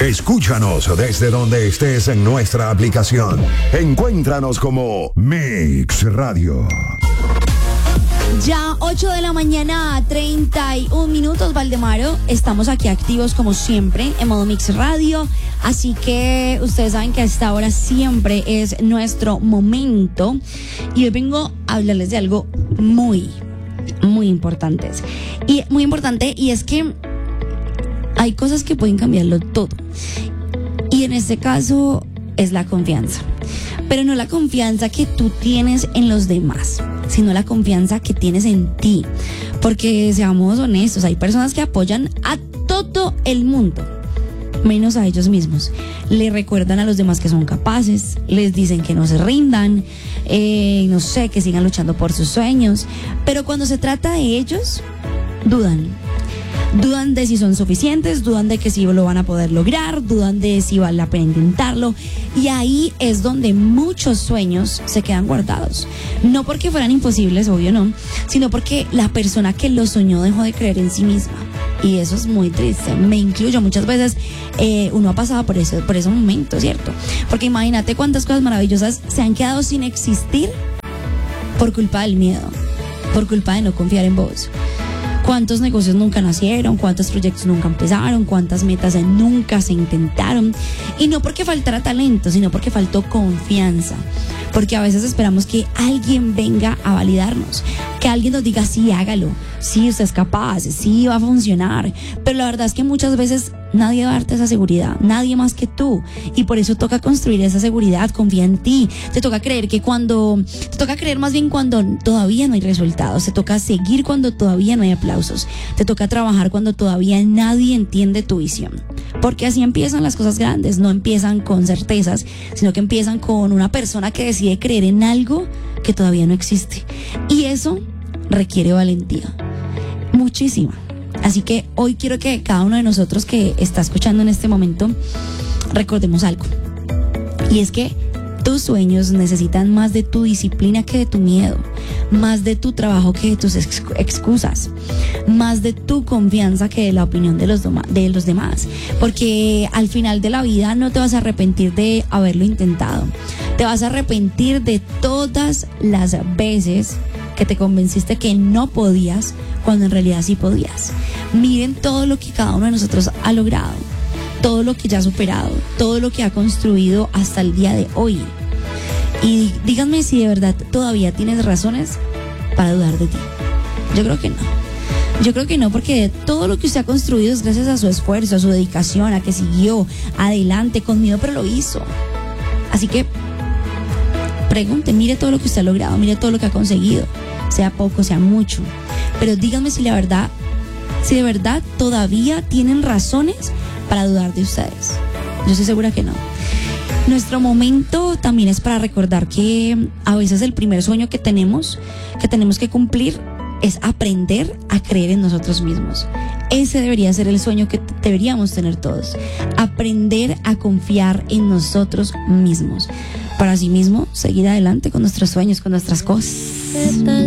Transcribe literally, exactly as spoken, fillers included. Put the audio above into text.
Escúchanos desde donde estés en nuestra aplicación. Encuéntranos como Mix Radio. Ya ocho de la mañana, treinta y un minutos, Valdemaro. Estamos aquí activos como siempre en modo Mix Radio. Así que ustedes saben que a esta hora siempre es nuestro momento. Y hoy vengo a hablarles de algo muy, muy importante. Y muy importante, y es que hay cosas que pueden cambiarlo todo. Y en este caso es la confianza. Pero no la confianza que tú tienes en los demás, sino la confianza que tienes en ti. Porque seamos honestos, hay personas que apoyan a todo el mundo, menos a ellos mismos. Le recuerdan a los demás que son capaces, les dicen que no se rindan, eh, no sé, que sigan luchando por sus sueños. Pero cuando se trata de ellos, dudan. Dudan de si son suficientes, dudan de que si lo van a poder lograr, dudan de si vale la pena intentarlo. Y ahí es donde muchos sueños se quedan guardados. No porque fueran imposibles, obvio no, sino porque la persona que lo soñó dejó de creer en sí misma. Y eso es muy triste, me incluyo. Muchas veces eh, uno ha pasado por eso, por ese momento, ¿cierto? Porque imagínate cuántas cosas maravillosas se han quedado sin existir por culpa del miedo, por culpa de no confiar en vos. ¿Cuántos negocios nunca nacieron? ¿Cuántos proyectos nunca empezaron? ¿Cuántas metas nunca se intentaron? Y no porque faltara talento, sino porque faltó confianza. Porque a veces esperamos que alguien venga a validarnos, que alguien nos diga, sí, hágalo, sí, usted es capaz, sí, va a funcionar. Pero la verdad es que muchas veces nadie va a darte esa seguridad, nadie más que tú. Y por eso toca construir esa seguridad, confía en ti. Te toca creer que cuando, te toca creer más bien cuando todavía no hay resultados. Te toca seguir cuando todavía no hay aplausos. Te toca trabajar cuando todavía nadie entiende tu visión. Porque así empiezan las cosas grandes, no empiezan con certezas, sino que empiezan con una persona que decide creer en algo que todavía no existe. Y eso requiere valentía, muchísima. Así que hoy quiero que cada uno de nosotros que está escuchando en este momento recordemos algo. Y es que tus sueños necesitan más de tu disciplina que de tu miedo, más de tu trabajo que de tus ex- excusas, más de tu confianza que de la opinión de los, doma- de los demás. Porque al final de la vida no te vas a arrepentir de haberlo intentado. Te vas a arrepentir de todas las veces que te convenciste que no podías cuando en realidad sí podías. Miren todo lo que cada uno de nosotros ha logrado, todo lo que ya ha superado, todo lo que ha construido hasta el día de hoy. Y díganme si de verdad todavía tienes razones para dudar de ti. Yo creo que no. Yo creo que no, porque todo lo que usted ha construido es gracias a su esfuerzo, a su dedicación, a que siguió adelante con miedo, pero lo hizo. Así que pregunte, mire todo lo que usted ha logrado, mire todo lo que ha conseguido, sea poco, sea mucho. Pero díganme si la verdad, si de verdad todavía tienen razones para dudar de ustedes. Yo estoy segura que no. Nuestro momento también es para recordar que a veces el primer sueño que tenemos, que tenemos que cumplir, es aprender a creer en nosotros mismos. Ese debería ser el sueño que deberíamos tener todos. Aprender a confiar en nosotros mismos, para así mismo seguir adelante con nuestros sueños, con nuestras cosas.